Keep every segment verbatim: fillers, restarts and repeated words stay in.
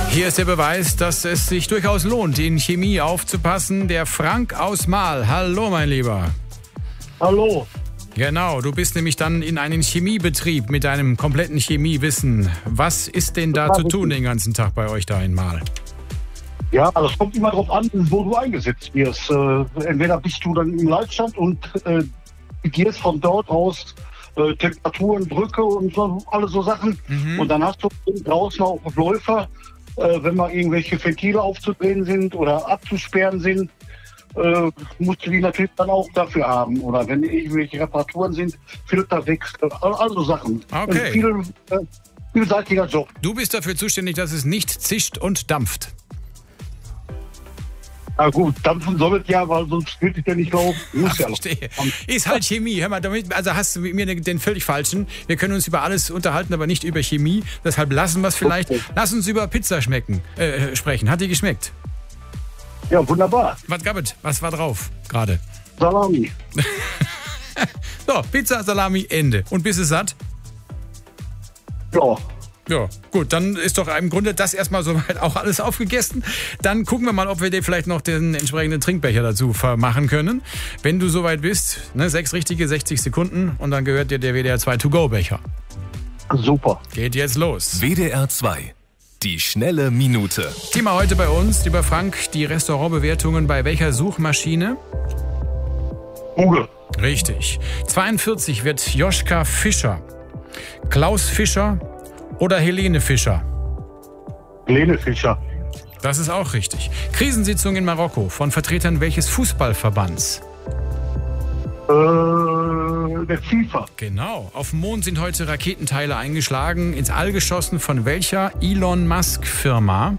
Hier ist der Beweis, dass es sich durchaus lohnt, in Chemie aufzupassen. Der Frank aus Mahl. Hallo, mein Lieber. Hallo. Genau, du bist nämlich dann in einem Chemiebetrieb mit deinem kompletten Chemiewissen. Was ist denn da zu tun den ganzen Tag bei euch da in Mahl? Ja, das kommt immer darauf an, wo du eingesetzt wirst. Äh, entweder bist du dann im Leitstand und äh, gehst von dort aus äh, Temperaturen, Drücke und so, alle so Sachen. Mhm. Und dann hast du draußen auch Läufer, äh, wenn mal irgendwelche Ventile aufzudrehen sind oder abzusperren sind, äh, musst du die natürlich dann auch dafür haben. Oder wenn irgendwelche Reparaturen sind, Filterwechsel, also Sachen. Okay. Ein viel, äh, vielseitiger Job. Du bist dafür zuständig, dass es nicht zischt und dampft. Na gut, dampfen soll es ja, weil sonst würde ich ja nicht laufen. Muss Ach, ja verstehe. Ist halt Chemie. Hör mal, damit, also hast du mit mir den, den völlig falschen. Wir können uns über alles unterhalten, aber nicht über Chemie. Deshalb lassen wir es vielleicht. Okay. Lass uns über Pizza schmecken, äh, sprechen. Hat die geschmeckt? Ja, wunderbar. Was gab es? Was war drauf gerade? Salami. So, Pizza, Salami, Ende. Und bist du satt? Ja. Ja, gut, dann ist doch im Grunde das erstmal soweit auch alles aufgegessen. Dann gucken wir mal, ob wir dir vielleicht noch den entsprechenden Trinkbecher dazu machen können. Wenn du soweit bist, ne, sechs richtige, sechzig Sekunden und dann gehört dir der W D R zwei To-Go-Becher. Super. Geht jetzt los. W D R zwei, die schnelle Minute. Thema heute bei uns, lieber Frank, die Restaurantbewertungen bei welcher Suchmaschine? Google. Richtig. zweiundvierzig wird Joschka Fischer, Klaus Fischer oder Helene Fischer? Helene Fischer. Das ist auch richtig. Krisensitzung in Marokko von Vertretern welches Fußballverbands? Äh, der FIFA. Genau. Auf dem Mond sind heute Raketenteile eingeschlagen, ins All geschossen von welcher Elon Musk Firma?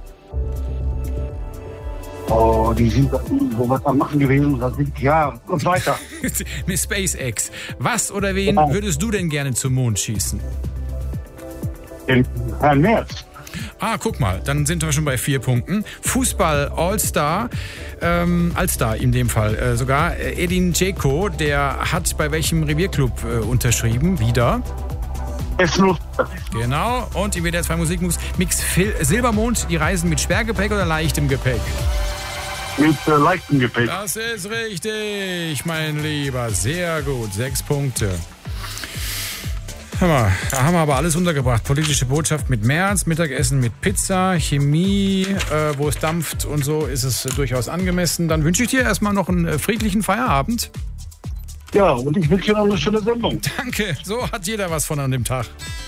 Oh, die sind da irgendwo was am Machen gewesen. Das sind, ja, und weiter. Mit SpaceX. Was oder wen Ja. würdest du denn gerne zum Mond schießen? Den Herrn Merz. Ah, guck mal, dann sind wir schon bei vier Punkten. Fußball All-Star, ähm, All-Star in dem Fall äh, sogar. Äh, Edin Dzeko, der hat bei welchem Revierclub äh, unterschrieben? Wieder. Essen. Genau. Und im W D R zwei Musikmix Mix Phil Silbermond, die reisen mit Schwergepäck oder leichtem Gepäck? Mit äh, leichtem Gepäck. Das ist richtig, mein Lieber. Sehr gut, sechs Punkte. Hör mal, da haben wir aber alles untergebracht. Politische Botschaft mit Merz, Mittagessen mit Pizza, Chemie, äh, wo es dampft und so ist es äh, durchaus angemessen. Dann wünsche ich dir erstmal noch einen äh, friedlichen Feierabend. Ja, und ich wünsche dir noch eine schöne Sendung. Danke, so hat jeder was von an dem Tag.